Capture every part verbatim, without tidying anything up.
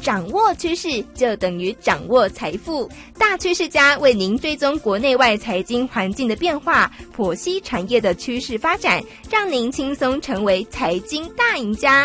掌握趋势就等于掌握财富。大趋势家为您追踪国内外财经环境的变化，剖析产业的趋势发展，让您轻松成为财经大赢家。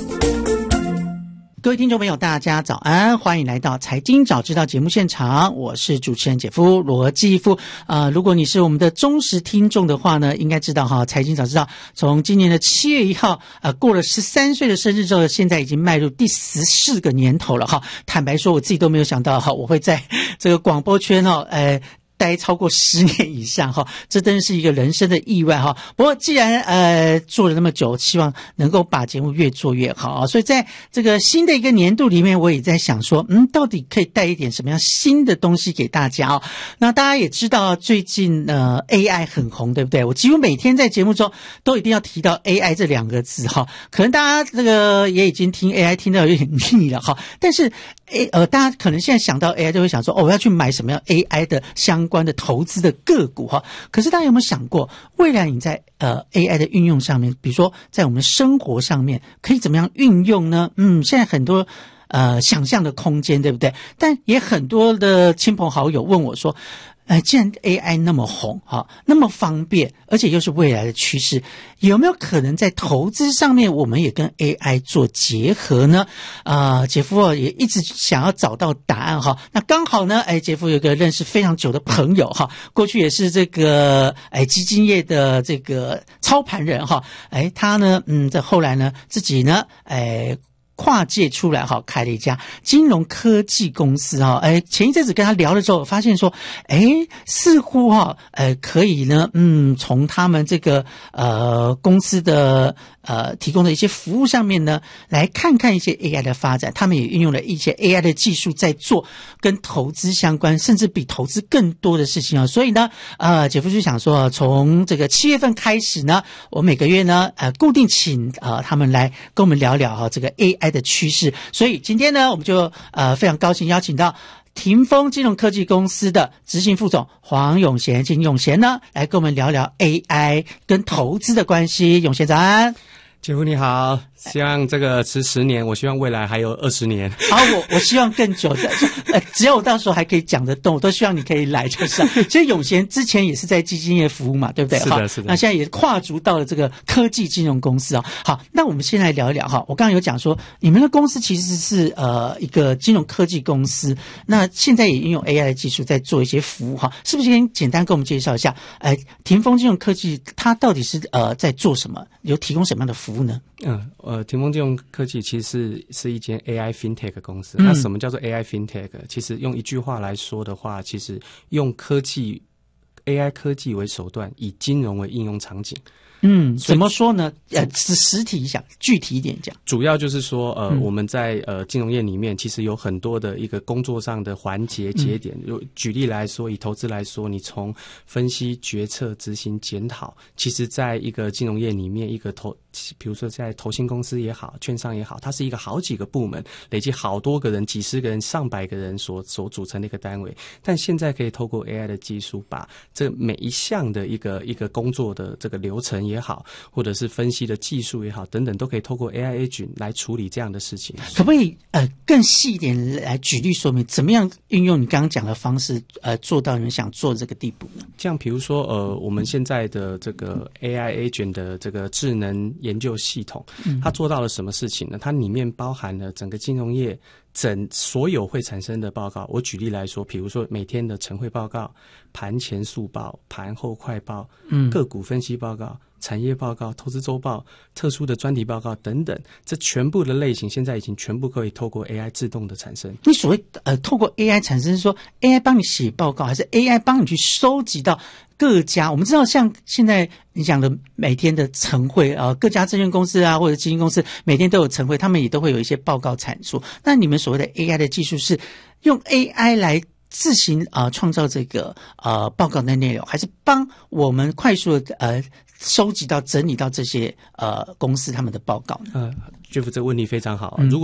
各位听众朋友大家早安，欢迎来到财经早知道节目现场，我是主持人姐夫罗继夫。呃，如果你是我们的忠实听众的话呢，应该知道哈，财经早知道从今年的七月一号呃，过了十三岁的生日之后，现在已经迈入第十四个年头了哈。坦白说我自己都没有想到哈，我会在这个广播圈哦呃待超过十年以上哈，这真是一个人生的意外哈。不过既然呃做了那么久，希望能够把节目越做越好啊。所以在这个新的一个年度里面，我也在想说，嗯，到底可以带一点什么样新的东西给大家哦。那大家也知道，最近呃 A I 很红，对不对？我几乎每天在节目中都一定要提到 A I 这两个字哈。可能大家这个也已经听 A I 听到有点腻了哈，但是 A 呃大家可能现在想到 A I 就会想说，哦，我要去买什么样 A I 的相关的投资的个股哈。可是大家有没有想过，未来你在呃 A I 的运用上面，比如说在我们生活上面可以怎么样运用呢？嗯，现在很多呃想象的空间，对不对？但也很多的亲朋好友问我说，呃，既然 A I 那么红哈，那么方便，而且又是未来的趋势，有没有可能在投资上面我们也跟 A I 做结合呢？呃，姐夫也一直想要找到答案哈。那刚好呢，哎，姐夫有个认识非常久的朋友哈，过去也是这个哎基金业的这个操盘人哈，哎，他呢，嗯，这后来呢自己呢，哎。跨界出来哈，开了一家金融科技公司哈，哎，前一阵子跟他聊的时候，发现说，哎，似乎哈，呃，可以呢，嗯，从他们这个呃公司的呃提供的一些服务上面呢，来看看一些 A I 的发展，他们也运用了一些 A I 的技术在做跟投资相关，甚至比投资更多的事情啊。所以呢，呃，姐夫就想说，从这个七月份开始呢，我每个月呢，呃，固定请呃他们来跟我们聊聊哈这个 A I 的趋势。所以今天呢，我们就呃非常高兴邀请到霆锋金融科技公司的执行副总黄永贤，请永贤呢来跟我们聊聊 A I 跟投资的关系。永贤早安。 姐夫你好，希望这个迟十年，我希望未来还有二十年。 好，我我希望更久的，呃，只要我到时候还可以讲得动，我都希望你可以来，就是啊。其实永贤之前也是在基金业服务嘛，对不对？ 是的，是的。 那现在也跨足到了这个科技金融公司啊。好，那我们先来聊一聊哈。我刚刚有讲说，你们的公司其实是呃一个金融科技公司，那现在也运用 A I 的技术在做一些服务哈，是不是先简单跟我们介绍一下？呃，霆锋金融科技它到底是呃在做什么？有提供什么样的服务呢？ 嗯，呃，霆锋金融科技其实是是一间 A I FinTech 公司。嗯、那什么叫做 A I FinTech？ 其实用一句话来说的话，其实用科技 A I 科技为手段，以金融为应用场景。 嗯，怎么说呢？呃，实实体一下，具体一点讲。 主要就是说，呃， 嗯、 我们在呃金融业里面，其实有很多的一个工作上的环节节点。有、嗯、举例来说，以投资来说，你从分析、决策、执行、检讨，其实在一个金融业里面，一个投，比如说在投信公司也好，券商也好，它是一个好几个部门，累积好多个人、几十个人、上百个人所所组成的一个单位。但现在可以透过 A I 的技术，把这每一项的一个一个工作的这个流程也好，或者是分析的技术也好，等等，都可以透过 A I agent 来处理这样的事情。 可不可以呃更细一点来举例说明，怎么样运用你刚刚讲的方式，呃，做到你们想做的这个地步呢？ 像比如说，呃，我们现在的这个 A I agent 的这个智能研究系统，它做到了什么事情呢？它里面包含了整个金融业整所有会产生的报告。我举例来说，比如说每天的晨会报告、盘前速报、盘后快报、嗯、个股分析报告、产业报告、投资周报、特殊的专题报告等等，这全部的类型现在已经全部可以透过 A I 自动的产生。 你所谓呃透过 A I 产生，是说 A I 帮你写报告，还是 A I 帮你去收集到各家？我们知道像现在你讲的每天的晨会啊、呃，各家证券公司啊或者基金公司每天都有晨会，他们也都会有一些报告产出。那你们所谓的 A I 的技术是用 A I 来自行啊创造这个呃报告的内容，还是帮我们快速的呃收集到整理到这些呃公司他们的报告呢？ 呃，Jeff 这个问题非常好。 嗯、如果